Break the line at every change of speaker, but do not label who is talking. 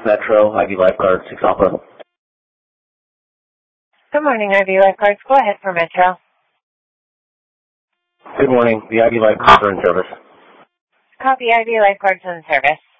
Metro, Ivy Lifeguard, 6 Alpha.
Good morning, Ivy Lifeguards. Go ahead for Metro.
Good morning. The Ivy Lifeguards are in service.
Copy, Ivy Lifeguards in service.